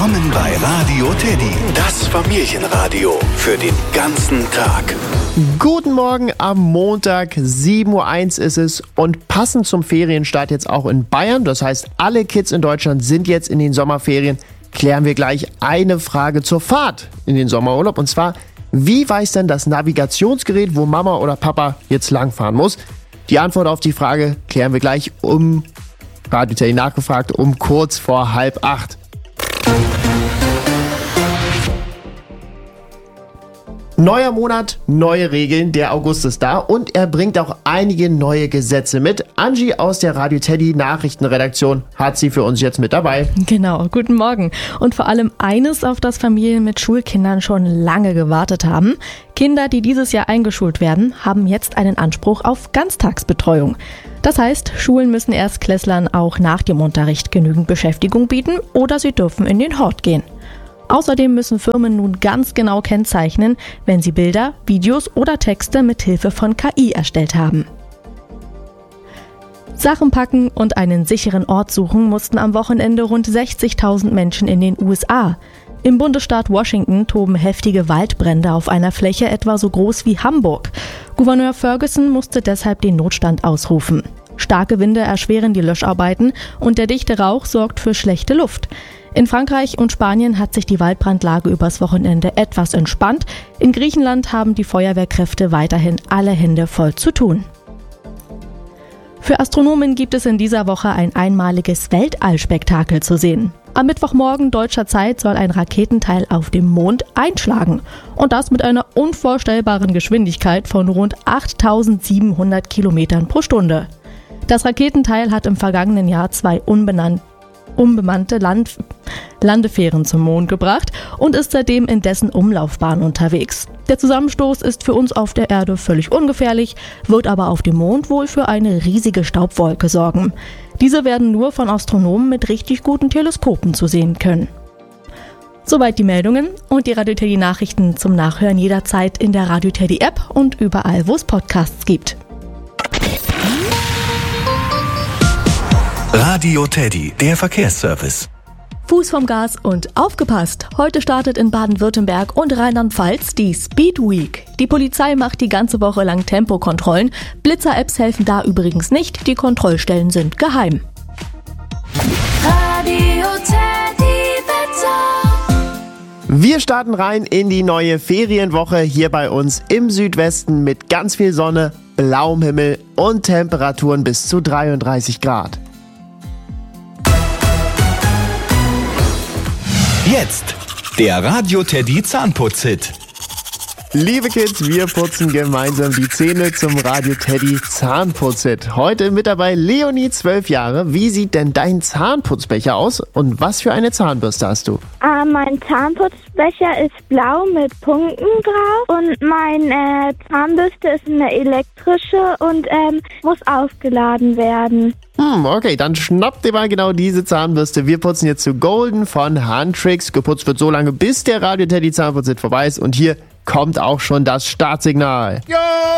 Willkommen bei Radio Teddy, das Familienradio für den ganzen Tag. Guten Morgen am Montag, 7:01 Uhr ist es und passend zum Ferienstart jetzt auch in Bayern, das heißt alle Kids in Deutschland sind jetzt in den Sommerferien, klären wir gleich eine Frage zur Fahrt in den Sommerurlaub und zwar, wie weiß denn das Navigationsgerät, wo Mama oder Papa jetzt langfahren muss? Die Antwort auf die Frage klären wir gleich Radio Teddy nachgefragt, kurz vor 7:30. Neuer Monat, neue Regeln, der August ist da und er bringt auch einige neue Gesetze mit. Angie aus der Radio Teddy Nachrichtenredaktion hat sie für uns jetzt mit dabei. Genau, guten Morgen. Und vor allem eines, auf das Familien mit Schulkindern schon lange gewartet haben. Kinder, die dieses Jahr eingeschult werden, haben jetzt einen Anspruch auf Ganztagsbetreuung. Das heißt, Schulen müssen Erstklässlern auch nach dem Unterricht genügend Beschäftigung bieten oder sie dürfen in den Hort gehen. Außerdem müssen Firmen nun ganz genau kennzeichnen, wenn sie Bilder, Videos oder Texte mit Hilfe von KI erstellt haben. Sachen packen und einen sicheren Ort suchen mussten am Wochenende rund 60.000 Menschen in den USA. Im Bundesstaat Washington toben heftige Waldbrände auf einer Fläche etwa so groß wie Hamburg. Gouverneur Ferguson musste deshalb den Notstand ausrufen. Starke Winde erschweren die Löscharbeiten und der dichte Rauch sorgt für schlechte Luft. In Frankreich und Spanien hat sich die Waldbrandlage übers Wochenende etwas entspannt. In Griechenland haben die Feuerwehrkräfte weiterhin alle Hände voll zu tun. Für Astronomen gibt es in dieser Woche ein einmaliges Weltallspektakel zu sehen. Am Mittwochmorgen deutscher Zeit soll ein Raketenteil auf dem Mond einschlagen. Und das mit einer unvorstellbaren Geschwindigkeit von rund 8.700 Kilometern pro Stunde. Das Raketenteil hat im vergangenen Jahr 2 unbemannte Landefähren zum Mond gebracht und ist seitdem in dessen Umlaufbahn unterwegs. Der Zusammenstoß ist für uns auf der Erde völlig ungefährlich, wird aber auf dem Mond wohl für eine riesige Staubwolke sorgen. Diese werden nur von Astronomen mit richtig guten Teleskopen zu sehen können. Soweit die Meldungen und die Radio Teddy Nachrichten zum Nachhören jederzeit in der Radio Teddy App und überall, wo es Podcasts gibt. Radio Teddy, der Verkehrsservice. Fuß vom Gas und aufgepasst! Heute startet in Baden-Württemberg und Rheinland-Pfalz die Speed Week. Die Polizei macht die ganze Woche lang Tempokontrollen. Blitzer-Apps helfen da übrigens nicht, die Kontrollstellen sind geheim. Radio Teddy Wetter. Wir starten rein in die neue Ferienwoche hier bei uns im Südwesten mit ganz viel Sonne, blauem Himmel und Temperaturen bis zu 33 Grad. Jetzt der Radio Teddy Zahnputz-Hit. Liebe Kids, wir putzen gemeinsam die Zähne zum Radio Teddy Zahnputz-Hit. Heute mit dabei Leonie, 12 Jahre. Wie sieht denn dein Zahnputzbecher aus und was für eine Zahnbürste hast du? Mein Zahnputzbecher ist blau mit Punkten drauf und meine Zahnbürste ist eine elektrische und muss aufgeladen werden. Okay, dann schnappt dir mal genau diese Zahnbürste. Wir putzen jetzt zu Golden von Handtricks. Geputzt wird so lange, bis der Radio Teddy Zahnputz-Hit vorbei ist und hier kommt auch schon das Startsignal.